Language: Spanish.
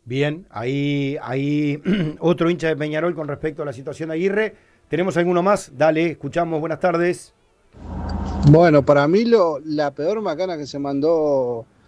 Bien, ahí otro hincha de Peñarol con respecto a la situación de Aguirre. ¿Tenemos alguno más? Dale, escuchamos, buenas tardes. Bueno, para mí la peor macana que se mandó